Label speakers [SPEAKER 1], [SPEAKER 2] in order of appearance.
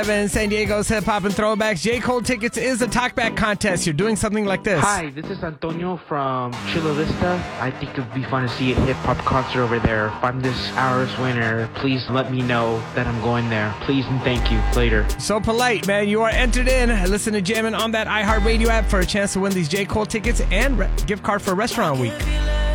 [SPEAKER 1] San Diego's Hip Hop and Throwbacks. J. Cole tickets is a talkback contest. You're doing something like this.
[SPEAKER 2] Hi, this is Antonio from Chula Vista. I think it'd be fun to see a hip-hop concert over there. If I'm this hour's winner, please let me know that I'm going there. Please and thank you. Later.
[SPEAKER 1] So polite, man. You are entered in. Listen to Jammin' on that iHeartRadio app for a chance to win these J. Cole tickets and gift card for Restaurant Week.